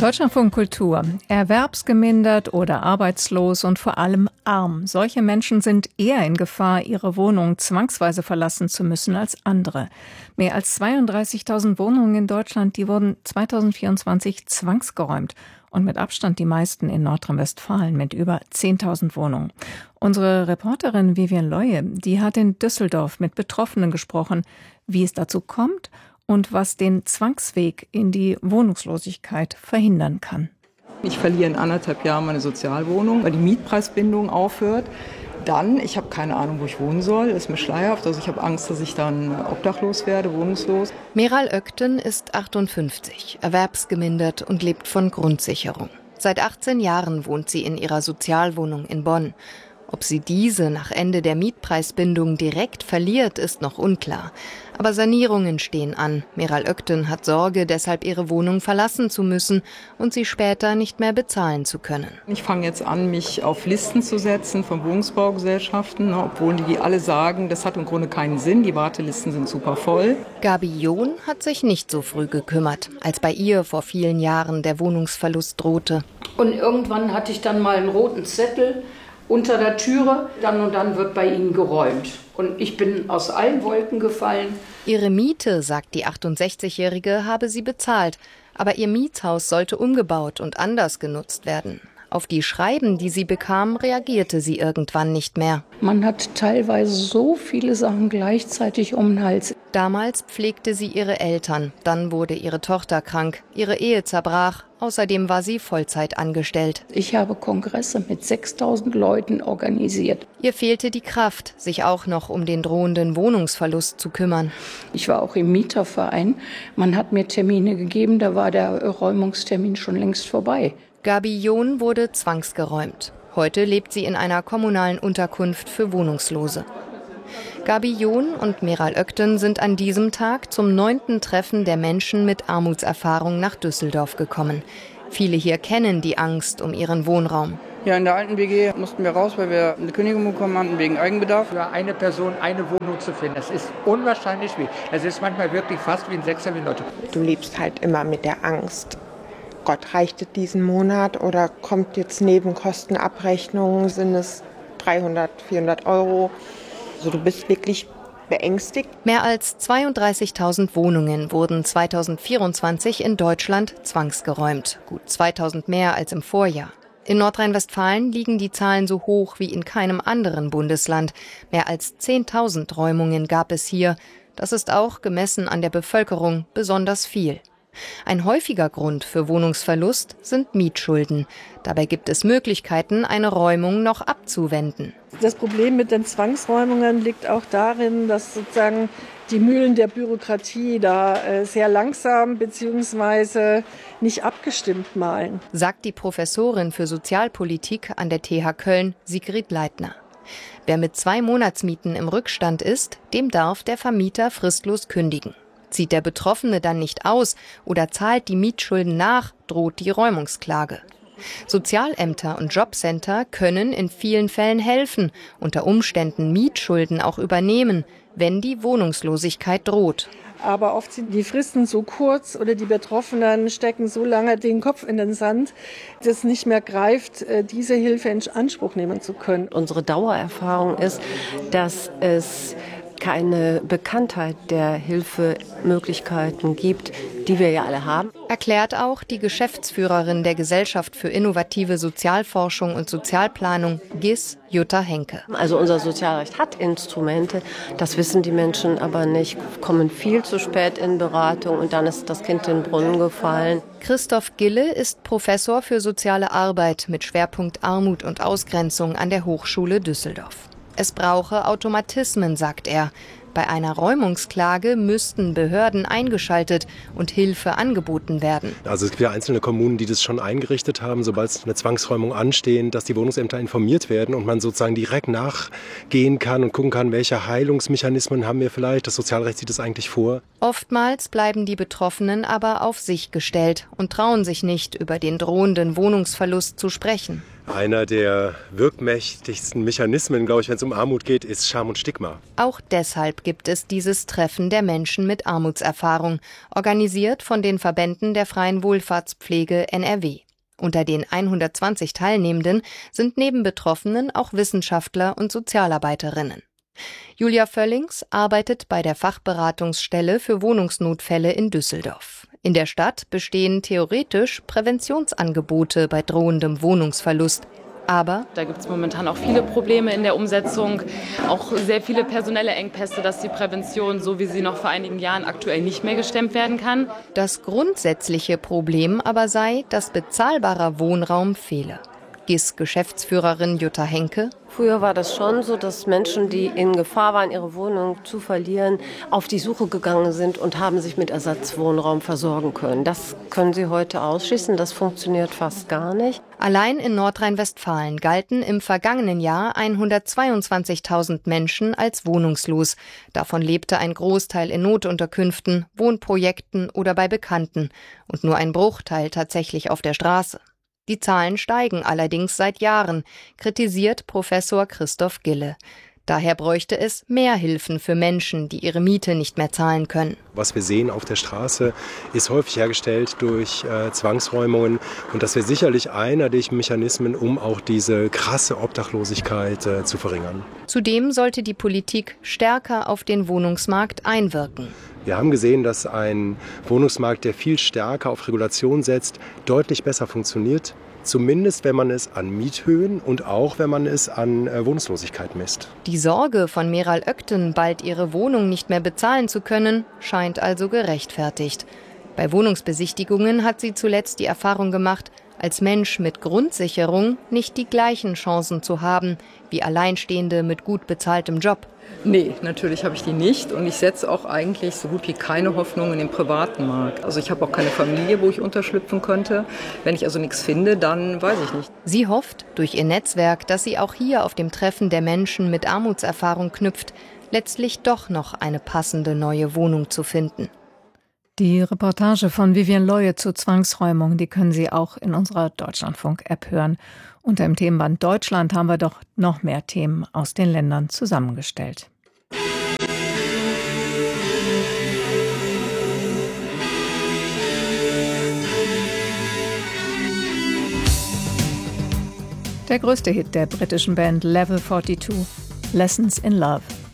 Deutschlandfunk Kultur. Erwerbsgemindert oder arbeitslos und vor allem arm. Solche Menschen sind eher in Gefahr, ihre Wohnung zwangsweise verlassen zu müssen als andere. Mehr als 32.000 Wohnungen in Deutschland, die wurden 2024 zwangsgeräumt. Und mit Abstand die meisten in Nordrhein-Westfalen mit über 10.000 Wohnungen. Unsere Reporterin Vivian Leue, die hat in Düsseldorf mit Betroffenen gesprochen, wie es dazu kommt und was den Zwangsweg in die Wohnungslosigkeit verhindern kann. Ich verliere in 1,5 Jahren meine Sozialwohnung, weil die Mietpreisbindung aufhört. Dann, ich habe keine Ahnung, wo ich wohnen soll, ist mir schleierhaft. Also ich habe Angst, dass ich dann obdachlos werde, wohnungslos. Meral Ökten ist 58, erwerbsgemindert und lebt von Grundsicherung. Seit 18 Jahren wohnt sie in ihrer Sozialwohnung in Bonn. Ob sie diese nach Ende der Mietpreisbindung direkt verliert, ist noch unklar. Aber Sanierungen stehen an. Meral Ökten hat Sorge, deshalb ihre Wohnung verlassen zu müssen und sie später nicht mehr bezahlen zu können. Ich fange jetzt an, mich auf Listen zu setzen von Wohnungsbaugesellschaften, obwohl die alle sagen, das hat im Grunde keinen Sinn, die Wartelisten sind super voll. Gabi John hat sich nicht so früh gekümmert, als bei ihr vor vielen Jahren der Wohnungsverlust drohte. Und irgendwann hatte ich dann mal einen roten Zettel unter der Türe, dann und dann wird bei ihnen geräumt. Und ich bin aus allen Wolken gefallen. Ihre Miete, sagt die 68-Jährige, habe sie bezahlt. Aber ihr Mietshaus sollte umgebaut und anders genutzt werden. Auf die Schreiben, die sie bekam, reagierte sie irgendwann nicht mehr. Man hat teilweise so viele Sachen gleichzeitig um den Hals. Damals pflegte sie ihre Eltern. Dann wurde ihre Tochter krank. Ihre Ehe zerbrach. Außerdem war sie Vollzeit angestellt. Ich habe Kongresse mit 6.000 Leuten organisiert. Ihr fehlte die Kraft, sich auch noch um den drohenden Wohnungsverlust zu kümmern. Ich war auch im Mieterverein. Man hat mir Termine gegeben, da war der Räumungstermin schon längst vorbei. Gabi John wurde zwangsgeräumt. Heute lebt sie in einer kommunalen Unterkunft für Wohnungslose. Gabi John und Meral Ökten sind an diesem Tag zum 9. Treffen der Menschen mit Armutserfahrung nach Düsseldorf gekommen. Viele hier kennen die Angst um ihren Wohnraum. Ja, in der alten WG mussten wir raus, weil wir eine Kündigung bekommen hatten wegen Eigenbedarf. Für eine Person eine Wohnung zu finden, das ist unwahrscheinlich schwierig. Es ist manchmal wirklich fast wie ein Sechser-Minute. Du lebst halt immer mit der Angst. Gott, reicht es diesen Monat oder kommt jetzt Nebenkostenabrechnung, sind es 300, 400 Euro? Also du bist wirklich beängstigt. Mehr als 32.000 Wohnungen wurden 2024 in Deutschland zwangsgeräumt. Gut 2.000 mehr als im Vorjahr. In Nordrhein-Westfalen liegen die Zahlen so hoch wie in keinem anderen Bundesland. Mehr als 10.000 Räumungen gab es hier. Das ist auch, gemessen an der Bevölkerung, besonders viel. Ein häufiger Grund für Wohnungsverlust sind Mietschulden. Dabei gibt es Möglichkeiten, eine Räumung noch abzuwenden. Das Problem mit den Zwangsräumungen liegt auch darin, dass sozusagen die Mühlen der Bürokratie da sehr langsam bzw. nicht abgestimmt mahlen. Sagt die Professorin für Sozialpolitik an der TH Köln, Sigrid Leitner. Wer mit 2 Monatsmieten im Rückstand ist, dem darf der Vermieter fristlos kündigen. Zieht der Betroffene dann nicht aus oder zahlt die Mietschulden nach, droht die Räumungsklage. Sozialämter und Jobcenter können in vielen Fällen helfen, unter Umständen Mietschulden auch übernehmen, wenn die Wohnungslosigkeit droht. Aber oft sind die Fristen so kurz oder die Betroffenen stecken so lange den Kopf in den Sand, dass es nicht mehr greift, diese Hilfe in Anspruch nehmen zu können. Unsere Dauererfahrung ist, dass es keine Bekanntheit der Hilfemöglichkeiten gibt, die wir ja alle haben. Erklärt auch die Geschäftsführerin der Gesellschaft für innovative Sozialforschung und Sozialplanung, GIS, Jutta Henke. Also unser Sozialrecht hat Instrumente, das wissen die Menschen aber nicht, kommen viel zu spät in Beratung und dann ist das Kind in den Brunnen gefallen. Christoph Gille ist Professor für soziale Arbeit mit Schwerpunkt Armut und Ausgrenzung an der Hochschule Düsseldorf. Es brauche Automatismen, sagt er. Bei einer Räumungsklage müssten Behörden eingeschaltet und Hilfe angeboten werden. Also es gibt ja einzelne Kommunen, die das schon eingerichtet haben, sobald eine Zwangsräumung ansteht, dass die Wohnungsämter informiert werden und man sozusagen direkt nachgehen kann und gucken kann, welche Heilungsmechanismen haben wir vielleicht. Das Sozialrecht sieht das eigentlich vor. Oftmals bleiben die Betroffenen aber auf sich gestellt und trauen sich nicht, über den drohenden Wohnungsverlust zu sprechen. Einer der wirkmächtigsten Mechanismen, glaube ich, wenn es um Armut geht, ist Scham und Stigma. Auch deshalb gibt es dieses Treffen der Menschen mit Armutserfahrung, organisiert von den Verbänden der freien Wohlfahrtspflege NRW. Unter den 120 Teilnehmenden sind neben Betroffenen auch Wissenschaftler und Sozialarbeiterinnen. Julia Völlings arbeitet bei der Fachberatungsstelle für Wohnungsnotfälle in Düsseldorf. In der Stadt bestehen theoretisch Präventionsangebote bei drohendem Wohnungsverlust. Aber da gibt es momentan auch viele Probleme in der Umsetzung, auch sehr viele personelle Engpässe, dass die Prävention, so wie sie noch vor einigen Jahren aktuell nicht mehr gestemmt werden kann. Das grundsätzliche Problem aber sei, dass bezahlbarer Wohnraum fehle. GIS-Geschäftsführerin Jutta Henke. Früher war das schon so, dass Menschen, die in Gefahr waren, ihre Wohnung zu verlieren, auf die Suche gegangen sind und haben sich mit Ersatzwohnraum versorgen können. Das können sie heute ausschließen. Das funktioniert fast gar nicht. Allein in Nordrhein-Westfalen galten im vergangenen Jahr 122.000 Menschen als wohnungslos. Davon lebte ein Großteil in Notunterkünften, Wohnprojekten oder bei Bekannten und nur ein Bruchteil tatsächlich auf der Straße. Die Zahlen steigen allerdings seit Jahren, kritisiert Professor Christoph Gille. Daher bräuchte es mehr Hilfen für Menschen, die ihre Miete nicht mehr zahlen können. Was wir sehen auf der Straße, ist häufig hergestellt durch Zwangsräumungen. Und das wäre sicherlich einer der Mechanismen, um auch diese krasse Obdachlosigkeit zu verringern. Zudem sollte die Politik stärker auf den Wohnungsmarkt einwirken. Wir haben gesehen, dass ein Wohnungsmarkt, der viel stärker auf Regulation setzt, deutlich besser funktioniert. Zumindest wenn man es an Miethöhen und auch wenn man es an Wohnungslosigkeit misst. Die Sorge von Meral Ökten, bald ihre Wohnung nicht mehr bezahlen zu können, scheint also gerechtfertigt. Bei Wohnungsbesichtigungen hat sie zuletzt die Erfahrung gemacht, als Mensch mit Grundsicherung nicht die gleichen Chancen zu haben wie Alleinstehende mit gut bezahltem Job. Nee, natürlich habe ich die nicht und ich setze auch eigentlich so gut wie keine Hoffnung in den privaten Markt. Also ich habe auch keine Familie, wo ich unterschlüpfen könnte. Wenn ich also nichts finde, dann weiß ich nicht. Sie hofft durch ihr Netzwerk, dass sie auch hier auf dem Treffen der Menschen mit Armutserfahrung knüpft, letztlich doch noch eine passende neue Wohnung zu finden. Die Reportage von Vivian Leue zur Zwangsräumung, die können Sie auch in unserer Deutschlandfunk-App hören. Unter dem Themenband Deutschland haben wir doch noch mehr Themen aus den Ländern zusammengestellt. Der größte Hit der britischen Band Level 42, Lessons in Love.